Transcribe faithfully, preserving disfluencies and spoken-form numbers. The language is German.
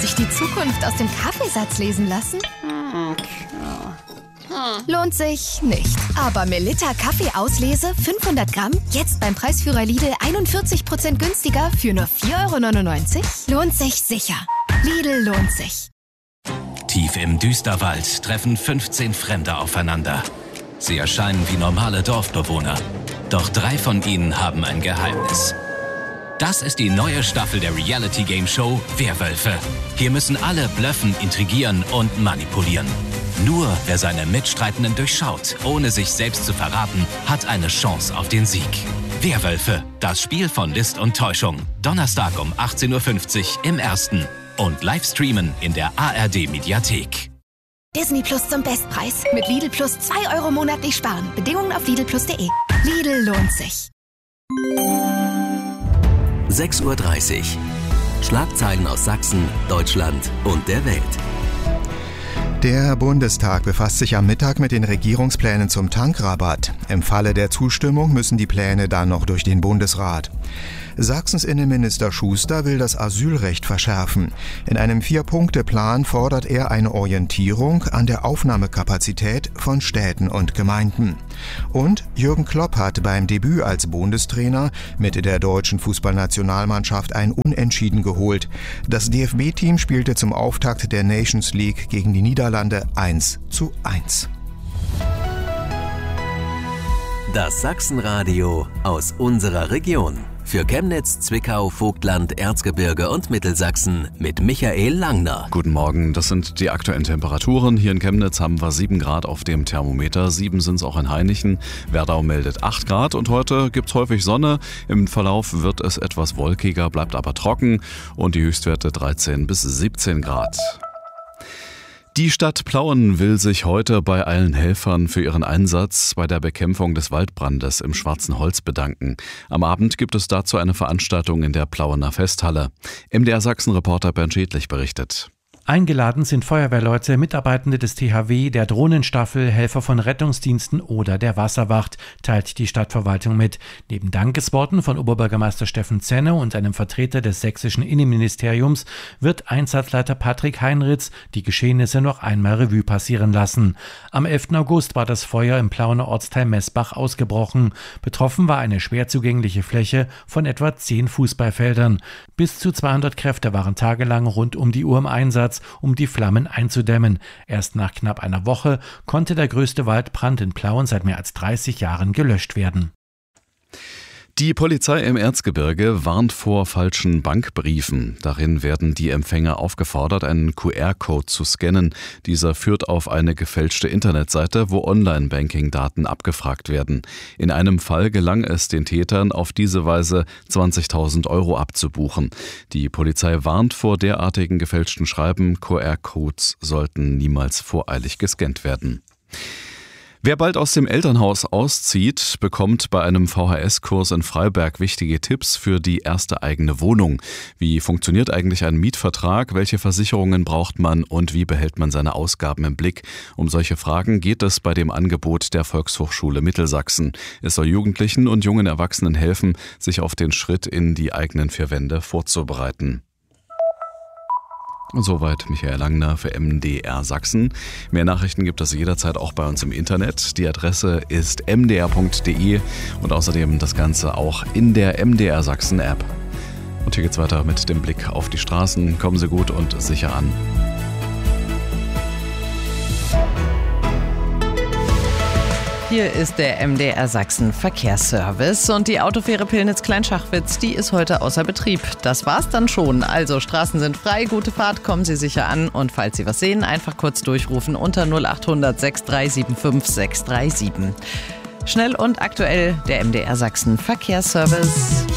sich die Zukunft aus dem Kaffeesatz lesen lassen? Lohnt sich nicht. Aber Melitta Kaffeeauslese fünfhundert Gramm, jetzt beim Preisführer Lidl einundvierzig Prozent günstiger für nur vier Euro neunundneunzig? Lohnt sich sicher. Lidl lohnt sich. Tief im Düsterwald treffen fünfzehn Fremde aufeinander. Sie erscheinen wie normale Dorfbewohner. Doch drei von ihnen haben ein Geheimnis. Das ist die neue Staffel der Reality-Game-Show Werwölfe. Hier müssen alle blöffen, intrigieren und manipulieren. Nur wer seine Mitstreitenden durchschaut, ohne sich selbst zu verraten, hat eine Chance auf den Sieg. Werwölfe, das Spiel von List und Täuschung. Donnerstag um achtzehn Uhr fünfzig im Ersten. Und Livestreamen in der A R D-Mediathek. Disney Plus zum Bestpreis. Mit Lidl Plus zwei Euro monatlich sparen. Bedingungen auf lidl plus punkt de. Lidl lohnt sich. sechs Uhr dreißig. Schlagzeilen aus Sachsen, Deutschland und der Welt. Der Bundestag befasst sich am Mittag mit den Regierungsplänen zum Tankrabatt. Im Falle der Zustimmung müssen die Pläne dann noch durch den Bundesrat. Sachsens Innenminister Schuster will das Asylrecht verschärfen. In einem Vier-Punkte-Plan fordert er eine Orientierung an der Aufnahmekapazität von Städten und Gemeinden. Und Jürgen Klopp hat beim Debüt als Bundestrainer mit der deutschen Fußballnationalmannschaft ein Unentschieden geholt. Das D F B-Team spielte zum Auftakt der Nations League gegen die Niederlande eins zu eins. Das Sachsenradio aus unserer Region. Für Chemnitz, Zwickau, Vogtland, Erzgebirge und Mittelsachsen mit Michael Langner. Guten Morgen, das sind die aktuellen Temperaturen. Hier in Chemnitz haben wir sieben Grad auf dem Thermometer, sieben sind es auch in Hainichen. Werdau meldet acht Grad und heute gibt es häufig Sonne. Im Verlauf wird es etwas wolkiger, bleibt aber trocken und die Höchstwerte dreizehn bis siebzehn Grad. Die Stadt Plauen will sich heute bei allen Helfern für ihren Einsatz bei der Bekämpfung des Waldbrandes im Schwarzen Holz bedanken. Am Abend gibt es dazu eine Veranstaltung in der Plauener Festhalle. M D R Sachsen-Reporter Bernd Schädlich berichtet. Eingeladen sind Feuerwehrleute, Mitarbeitende des T H W, der Drohnenstaffel, Helfer von Rettungsdiensten oder der Wasserwacht, teilt die Stadtverwaltung mit. Neben Dankesworten von Oberbürgermeister Steffen Zenne und einem Vertreter des sächsischen Innenministeriums wird Einsatzleiter Patrick Heinrichs die Geschehnisse noch einmal Revue passieren lassen. Am elften August war das Feuer im Plauener Ortsteil Messbach ausgebrochen. Betroffen war eine schwer zugängliche Fläche von etwa zehn Fußballfeldern. Bis zu zweihundert Kräfte waren tagelang rund um die Uhr im Einsatz, um die Flammen einzudämmen. Erst nach knapp einer Woche konnte der größte Waldbrand in Plauen seit mehr als dreißig Jahren gelöscht werden. Die Polizei im Erzgebirge warnt vor falschen Bankbriefen. Darin werden die Empfänger aufgefordert, einen Q R-Code zu scannen. Dieser führt auf eine gefälschte Internetseite, wo Online-Banking-Daten abgefragt werden. In einem Fall gelang es den Tätern, auf diese Weise zwanzigtausend Euro abzubuchen. Die Polizei warnt vor derartigen gefälschten Schreiben. Q R-Codes sollten niemals voreilig gescannt werden. Wer bald aus dem Elternhaus auszieht, bekommt bei einem V H S-Kurs in Freiberg wichtige Tipps für die erste eigene Wohnung. Wie funktioniert eigentlich ein Mietvertrag? Welche Versicherungen braucht man und wie behält man seine Ausgaben im Blick? Um solche Fragen geht es bei dem Angebot der Volkshochschule Mittelsachsen. Es soll Jugendlichen und jungen Erwachsenen helfen, sich auf den Schritt in die eigenen vier Wände vorzubereiten. Und soweit Michael Langner für M D R Sachsen. Mehr Nachrichten gibt es jederzeit auch bei uns im Internet. Die Adresse ist m d r punkt d e und außerdem das Ganze auch in der M D R Sachsen App. Und hier geht's weiter mit dem Blick auf die Straßen. Kommen Sie gut und sicher an. Hier ist der M D R Sachsen Verkehrsservice und die Autofähre Pillnitz-Kleinschachwitz, die ist heute außer Betrieb. Das war's dann schon. Also Straßen sind frei, gute Fahrt, kommen Sie sicher an und falls Sie was sehen, einfach kurz durchrufen unter null acht hundert sechs drei sieben fünf sechs drei sieben. Schnell und aktuell der M D R Sachsen Verkehrsservice.